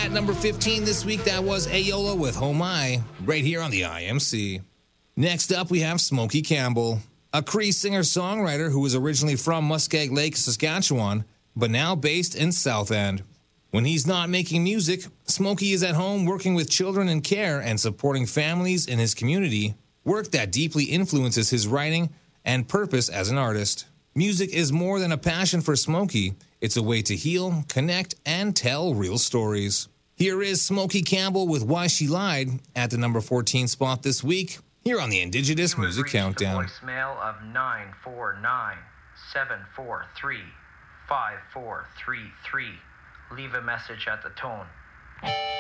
At number 15 this week, that was Ayola with Oh My, right here on the IMC. Next up, we have Smokey Campbell, a Cree singer-songwriter who was originally from Muskeg Lake, Saskatchewan, but now based in South End. When he's not making music, Smokey is at home working with children in care and supporting families in his community, work that deeply influences his writing and purpose as an artist. Music is more than a passion for Smokey. It's a way to heal, connect, and tell real stories. Here is Smokey Campbell with Why She Lied at the number 14 spot this week, here on the Indigenous Music Countdown. Voicemail of 949-743-5433. Leave a message at the tone.